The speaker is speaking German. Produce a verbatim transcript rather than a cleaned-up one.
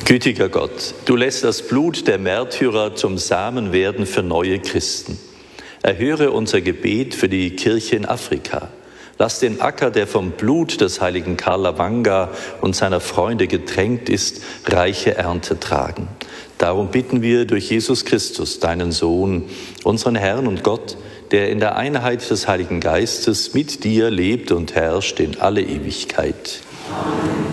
Gütiger Gott, du lässt das Blut der Märtyrer zum Samen werden für neue Christen. Erhöre unser Gebet für die Kirche in Afrika. Lass den Acker, der vom Blut des heiligen Karl Lwanga und seiner Freunde getränkt ist, reiche Ernte tragen. Darum bitten wir durch Jesus Christus, deinen Sohn, unseren Herrn und Gott, der in der Einheit des Heiligen Geistes mit dir lebt und herrscht in alle Ewigkeit. Amen.